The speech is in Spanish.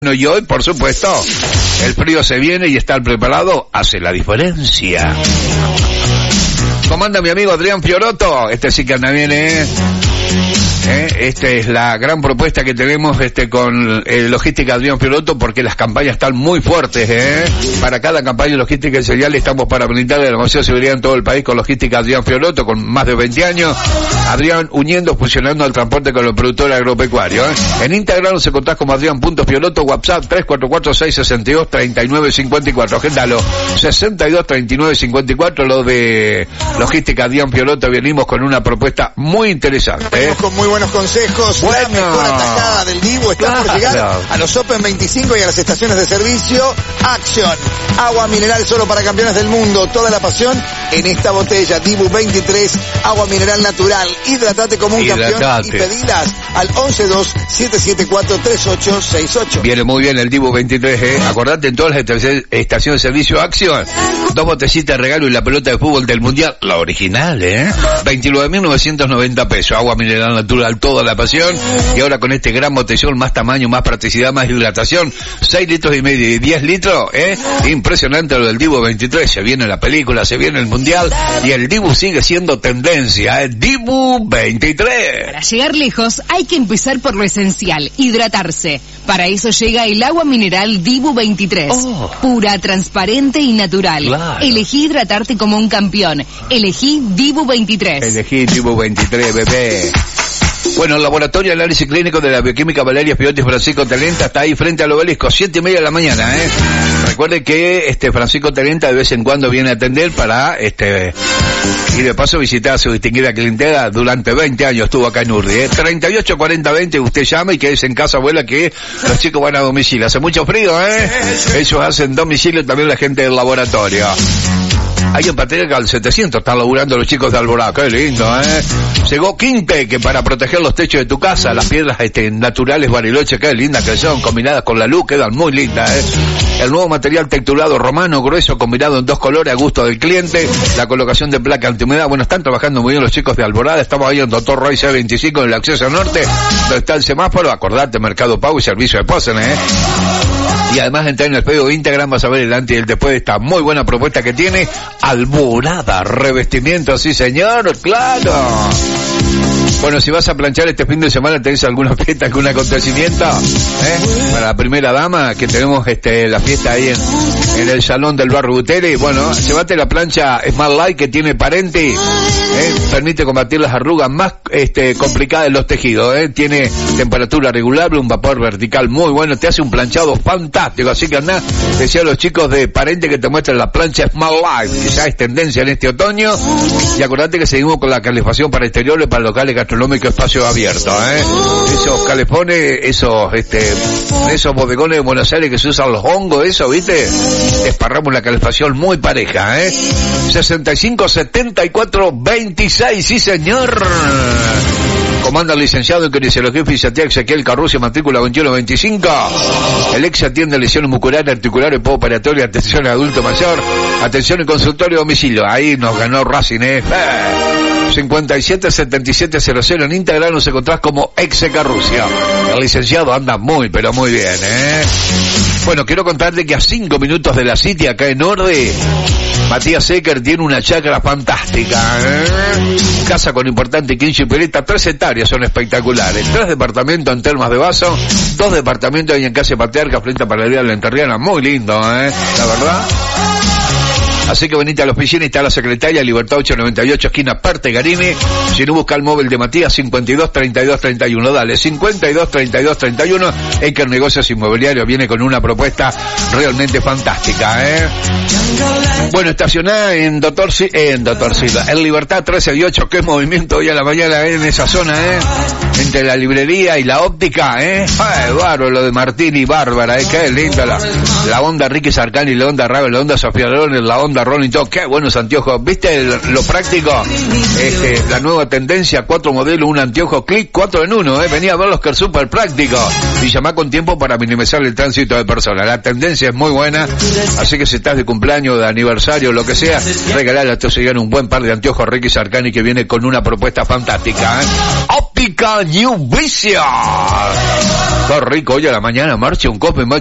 Y hoy, por supuesto, el frío se viene y estar preparado hace la diferencia. Comanda mi amigo Adrián Fiorotto, este sí que anda bien, Esta es la gran propuesta que tenemos con Logística Adrián Fiorotto, porque las campañas están muy fuertes, Para cada campaña logística y serial estamos para brindar la demasiada seguridad en todo el país con Logística Adrián Fiorotto, con más de 20 años. Adrián uniendo, fusionando al transporte con los productores agropecuarios. En Instagram se contás como Adrián.Fiorotto, WhatsApp 344-662-3954. Agendalo, 62-3954, lo de Logística Adrián Fiorotto. Venimos con una propuesta muy interesante. Venimos con muy buenos consejos, la mejor atajada del Dibu está por llegar a los Open 25 y a las estaciones de servicio. Action, agua mineral solo para campeones del mundo, toda la pasión en esta botella. Dibu 23, agua mineral natural, hidratate como un campeón y pedilas al 112-774-3868. Viene muy bien el Dibu 23, Acordate, en todas las estaciones de servicio Action, 2 botecitas de regalo y la pelota de fútbol del mundial, la original, 29.990 pesos, agua mineral natural, toda la pasión. Y ahora con este gran botellón, más tamaño, más practicidad, más hidratación, 6 litros y medio y 10 litros, impresionante lo del Dibu 23. Se viene la película, se viene el mundial y el Dibu sigue siendo tendencia, Dibu 23. Para llegar lejos hay que empezar por lo esencial, hidratarse. Para eso llega el agua mineral Dibu 23, pura, transparente y natural. Claro. Elegí hidratarte como un campeón. Elegí Dibu 23. Elegí Dibu 23, bebé. Bueno, el laboratorio de análisis clínico de la bioquímica Valeria Piotti Francisco Talenta está ahí frente al obelisco, 7:30 de la mañana, Recuerde que Francisco Talenta de vez en cuando viene a atender para y de paso visitar a su distinguida clientela. Durante 20 años estuvo acá en Urdi, 38 40 20, usted llama y quédese en casa, abuela, que los chicos van a domicilio. Hace mucho frío, Ellos hacen domicilio también la gente del laboratorio. Ahí en Patriarca al 700 están laburando los chicos de Alborada. Qué lindo, Llegó Quinte, que para proteger los techos de tu casa, las piedras naturales Bariloche, qué lindas que son, combinadas con la luz, quedan muy lindas, El nuevo material texturado romano, grueso, combinado en 2 colores a gusto del cliente. La colocación de placa antihumedad. Bueno, están trabajando muy bien los chicos de Alborada. Estamos ahí en Dr. Roy C25 en el acceso norte, donde está el semáforo. Acordate, Mercado Pago y servicio de Posen, Y además entrar en el Facebook de Instagram, vas a ver el antes y el después de esta muy buena propuesta que tiene Alborada Revestimiento, sí señor, claro. Bueno, si vas a planchar este fin de semana, ¿tenés alguna fiesta, algún acontecimiento? Para la primera dama, que tenemos la fiesta ahí en el salón del barrio Buteri. Bueno, llévate la plancha Smart Light que tiene Parenti, permite combatir las arrugas más complicadas de los tejidos, Tiene temperatura regulable, un vapor vertical muy bueno, te hace un planchado fantástico. Así que andá, decía a los chicos de Parenti que te muestren la plancha Smart Light, que ya es tendencia en este otoño. Y acordate que seguimos con la calefacción para exteriores, para locales gastronómicos, espacio abierto, Esos calefones, esos bodegones de Buenos Aires que se usan los hongos, eso, ¿viste? Desparramos la calefacción muy pareja, 65 74 26, sí señor. Comanda el licenciado en kinesiología y fisiatría Ezequiel Carrucio, matrícula 2125. El ex atiende lesiones musculares, articulares, postoperatoria, atención a adulto mayor, atención en consultorio a domicilio. Ahí nos ganó Racing, 577700 en Instagram nos encontrás como Exe Carrucio. El licenciado anda muy, pero muy bien, Bueno, quiero contarte que a 5 minutos de la City, acá en Orde, Matías Secker tiene una chacra fantástica, Casa con importante quincho y pileta, 3 hectáreas, son espectaculares. 3 departamentos en Termas de Vaso, 2 departamentos ahí en Casa Patriarca, frente a Panadería de la Enterriana, muy lindo, la verdad. Así que venite a la oficina y está la secretaria, Libertad 898, esquina Parte Garini. Si no, busca el móvil de Matías, 52 32 31. Dale, 52 32 31. Eker Negocios Inmobiliarios viene con una propuesta realmente fantástica, Bueno, estacioná en Doctor Silva, en Libertad 13 y 8. Qué movimiento hoy a la mañana en esa zona, entre la librería y la óptica, Ay, bárbaro lo de Martín y Bárbara, qué linda la onda Ricky Sarcani, la onda Ravel, la onda Sofía Loren, la onda Rolling Top, qué buenos anteojos. ¿Viste lo práctico? La nueva tendencia, 4 modelos, un anteojo click, 4 en 1, venía a ver los que es súper práctico. Y llamá con tiempo para minimizar el tránsito de personas. La tendencia es muy buena, así que si estás de cumpleaños, de aniversario, lo que sea, regalale a tu señor un buen par de anteojos Ricky Sarcani, que viene con una propuesta fantástica, Olímpica New Vision. Qué rico, hoy a la mañana marcha un coffee